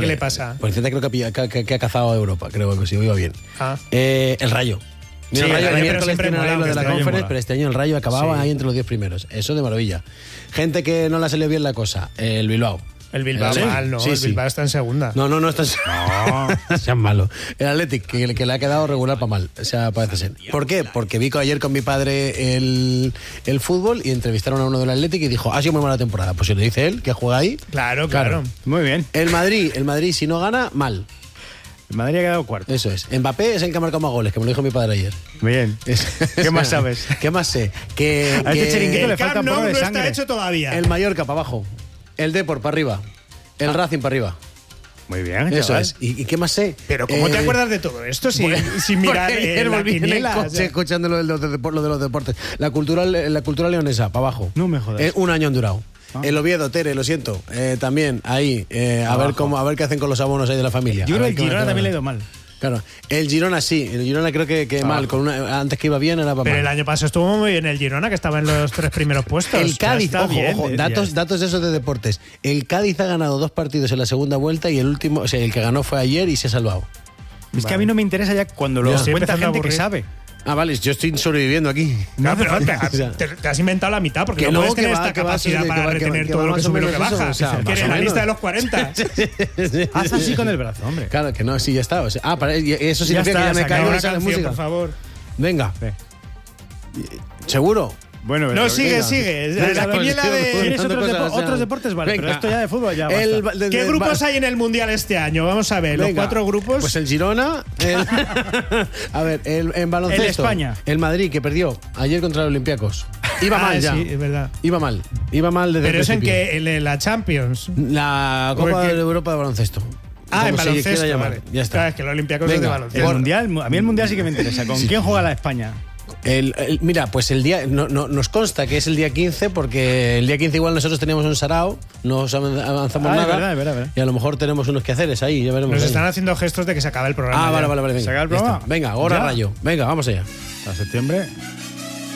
¿Qué le pasa? Por Celta creo que ha cazado a Europa, creo que si oigo bien. El Rayo. Mira, Sí, el Rayo el Rayo, el pero miércoles siempre tiene mola, lo de que la este año Conference, mola. pero este año el Rayo acababa ahí entre los 10 primeros. Eso de maravilla. Gente que no le ha salido bien la cosa. El Bilbao. El Bilbao mal, ¿no? Sí, el sí. Bilbao está en segunda. No está no sean malo. El Athletic, que le ha quedado regular para mal. O sea, parece ser. ¿Por qué? Porque vi ayer con mi padre el fútbol y entrevistaron a uno del Athletic y dijo, ha sido muy mala temporada. Pues si lo dice él, que juega ahí. Claro. Muy bien. El Madrid, si no gana, mal. El Madrid ha quedado cuarto. Eso es. Mbappé es el que ha marcado más goles, que me lo dijo mi padre ayer. Bien. ¿Qué más sabes? ¿Qué más sé? Que A este chiringuito le El falta Camp un poco Nou de no sangre. está hecho todavía. el Mallorca para abajo. El Depor para arriba. El Racing para arriba. Muy bien, Eso chaval. es. ¿Y qué más sé? Pero ¿cómo te acuerdas de todo esto sin mirar Porque ayer la volví en el quiniela? coche O sea, escuchando lo de los deportes. La cultura leonesa, para abajo. No me jodas. Un año han durado. Ah. El Oviedo, Tere, lo siento. También, ahí. A ver qué hacen con los abonos ahí de la familia. Yo creo A que ver el qué Girona van a también le ha hacer. ido mal. Claro. El Girona sí. El Girona creo que mal. Antes que iba bien era para Pero mal. el año pasado estuvo muy bien el Girona, que estaba en los 3 primeros puestos. El Cádiz, está ojo, bien, ojo, ya. datos de esos de deportes. El Cádiz ha ganado 2 partidos en la segunda vuelta y el último, o sea, el que ganó fue ayer y se ha salvado. Es que a mí no me interesa ya cuando lo Ya. Estoy cuenta empezando a gente que aburrir. sabe. Ah, vale, yo estoy sobreviviendo aquí. No, pero O sea, te has inventado la mitad, porque que no no, puedes que tener va, esta que va, capacidad que para va, que retener va, todo que lo va que más o sube y lo que menos eso, baja. o sea, Que más eres o la lista menos. de los 40. Haz así con el brazo, hombre. Claro que no, sí, ya está. O sea, eso significa Ya está, que ya me saca caigo una y sale canción, música. por favor. Venga. Ve. ¿Seguro? Bueno, No, venga. sigue. La quiniela de... ¿Quieres Contando cosas, o sea, otros deportes? Vale, venga. pero esto ya de fútbol ya basta. ¿Qué grupos hay en el Mundial este año? Vamos a ver, los Venga, 4 grupos. Pues el Girona. A ver, en baloncesto. El España. El Madrid, que perdió ayer contra los Olympiacos. Iba mal ya. Sí, es verdad. Iba mal desde Pero el es en principio. que en la Champions. La Copa Porque- de Europa de baloncesto. En Como se baloncesto. quiera llamar. Vale. Ya está. Claro, es que los Olympiacos es de Venga, El baloncesto. mundial, a mí el mundial sí que me interesa. ¿Con quién juega la España? Mira, pues el día nos consta que es el día 15 porque el día 15 igual nosotros teníamos un sarao, no avanzamos Ah, es nada verdad, es verdad. y a lo mejor tenemos unos quehaceres ahí, ya veremos. Nos ahí. están haciendo gestos de que se acabe el programa. Ah, ya. vale, venga. ¿Se acaba el ya está. programa? Venga, ahora ¿Ya? Rayo. Venga, vamos allá. A septiembre.